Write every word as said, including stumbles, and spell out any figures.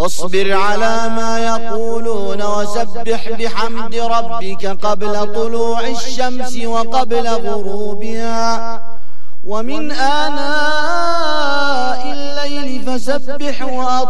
واصبر على ما يقولون وسبح بحمد ربك قبل طلوع الشمس وقبل غروبها ومن آناء الليل فسبح وأطلع